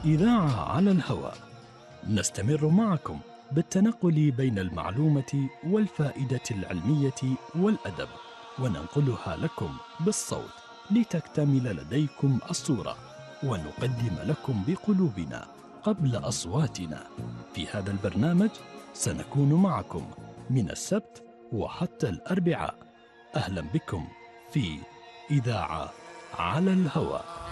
إذاعة على الهواء، نستمر معكم بالتنقل بين المعلومة والفائدة العلمية والأدب، وننقلها لكم بالصوت لتكتمل لديكم الصورة، ونقدم لكم بقلوبنا قبل أصواتنا. في هذا البرنامج سنكون معكم من السبت وحتى الأربعاء. أهلا بكم في إذاعة على الهواء.